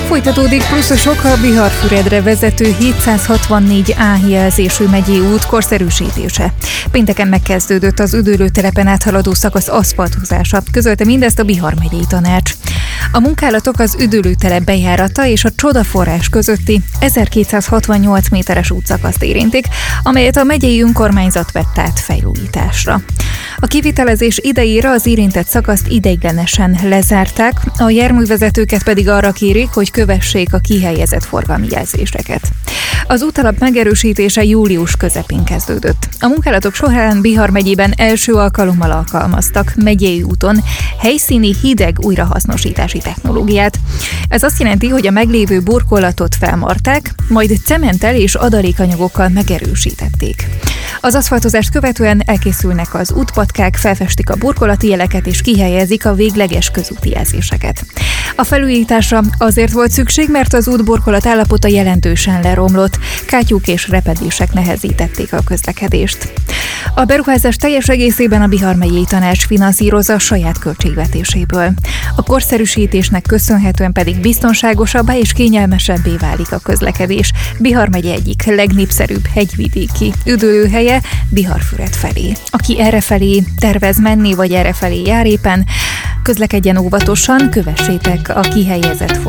Folytatódik pluszosok a Bihar-Füredre vezető 764 A jelzésű megyei út korszerűsítése. Pénteken megkezdődött az üdülőtelepen áthaladó szakasz aszfaltozása, közölte mindezt a Bihar megyei tanács. A munkálatok az üdülőtelep bejárata és a Csodaforrás közötti 1268 méteres útszakaszt érintik, amelyet a megyei önkormányzat vett át felújításra. A kivitelezés idejére az érintett szakaszt ideiglenesen lezárták, a járművezetőket pedig arra kérik, hogy kövessék a kihelyezett forgalmi jelzéseket. Az útalap megerősítése július közepén kezdődött. A munkálatok során Bihar megyében első alkalommal alkalmaztak megyei úton helyszíni hideg újrahasznosítási technológiát. Ez azt jelenti, hogy a meglévő burkolatot felmarták, majd cementtel és adalékanyagokkal megerősítették. Az aszfaltozást követően elkészülnek az útpatkák, felfestik a burkolati jeleket és kihelyezik a végleges közúti jelzéseket. A felújításra azért volt szükség, mert az útburkolat állapota jelentősen leromlott, kátyúk és repedések nehezítették a közlekedést. A beruházás teljes egészében a Bihar megyei tanács finanszírozza saját költségvetéséből. A korszerűsítésnek köszönhetően pedig biztonságosabbá és kényelmesebbé válik a közlekedés. Bihar megye egyik legnépszerűbb hegyvidéki üdülőhelye Bihar-Füred felé. Aki errefelé tervez menni, vagy errefelé jár éppen, közlekedjen óvatosan, kövessétek a kihelyezett